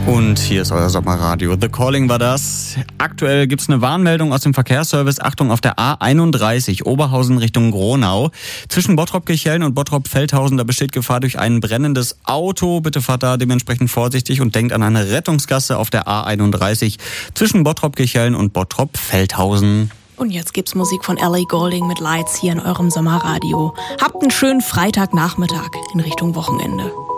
Und hier ist euer Sommerradio. The Calling war das. Aktuell gibt's eine Warnmeldung aus dem Verkehrsservice. Achtung, auf der A31 Oberhausen Richtung Gronau. Zwischen Bottrop-Kirchhellen und Bottrop-Feldhausen, da besteht Gefahr durch ein brennendes Auto. Bitte fahrt da dementsprechend vorsichtig und denkt an eine Rettungsgasse auf der A31 zwischen Bottrop-Kirchhellen und Bottrop-Feldhausen. Und jetzt gibt's Musik von Ellie Goulding mit Lights hier in eurem Sommerradio. Habt einen schönen Freitagnachmittag in Richtung Wochenende.